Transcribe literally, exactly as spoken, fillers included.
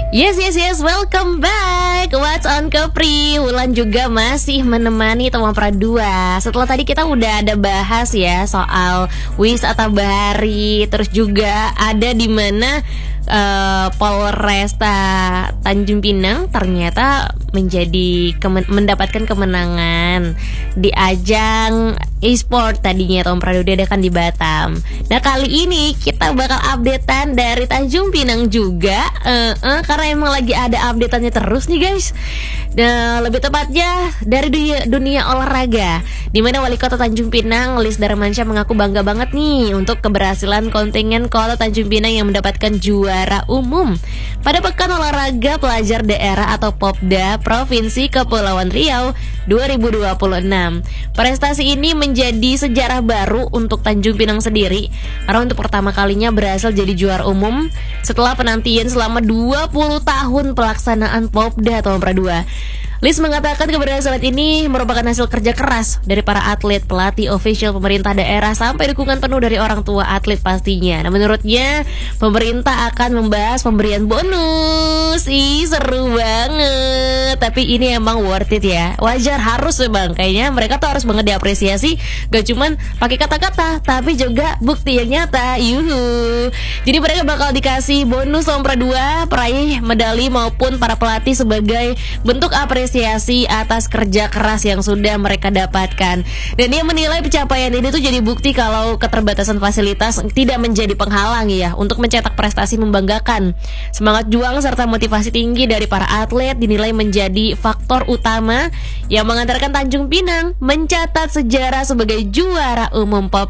Yes, yes, yes, welcome back. What's on Kepri? Wulan juga masih menemani Teman Pradua. Setelah tadi kita udah ada bahas ya soal wisata bahari, terus juga ada di mana uh, Polresta Tanjung Pinang ternyata menjadi kemen- mendapatkan kemenangan di ajang e-sport tadinya Teman Pradua diadakan di Batam. Nah kali ini kita bakal updatean dari Tanjung Pinang juga, uh, uh, karena emang lagi ada updateannya terus nih guys. Nah, lebih tepatnya dari dunia, dunia olahraga, di mana Wali Kota Tanjung Pinang Lis Darmansyah mengaku bangga banget nih untuk keberhasilan kontingen Kota Tanjung Pinang yang mendapatkan juara umum pada Pekan Olahraga Pelajar Daerah atau Popda Provinsi Kepulauan Riau dua ribu dua puluh enam. Prestasi ini menjadi sejarah baru untuk Tanjung Pinang sendiri, karena untuk pertama kalinya berhasil jadi juara umum setelah penantian selama dua puluh tahun pelaksanaan Popda Teman Pradua. Lis mengatakan keberhasilan ini merupakan hasil kerja keras dari para atlet, pelatih, official, pemerintah daerah, sampai dukungan penuh dari orang tua atlet pastinya. Nah menurutnya pemerintah akan membahas pemberian bonus. Ih seru banget. Tapi ini emang worth it ya. Wajar, harus memang. Kayaknya mereka tuh harus banget diapresiasi. Gak cuman pakai kata-kata, tapi juga bukti yang nyata. Yuhu. Jadi mereka bakal dikasih bonus Teman Pradua, peraih medali maupun para pelatih sebagai bentuk apresiasi apresiasi atas kerja keras yang sudah mereka dapatkan. Dan dia menilai pencapaian ini tuh jadi bukti kalau keterbatasan fasilitas tidak menjadi penghalang ya untuk mencetak prestasi membanggakan. Semangat juang serta motivasi tinggi dari para atlet dinilai menjadi faktor utama yang mengantarkan Tanjung Pinang mencatat sejarah sebagai juara umum Pop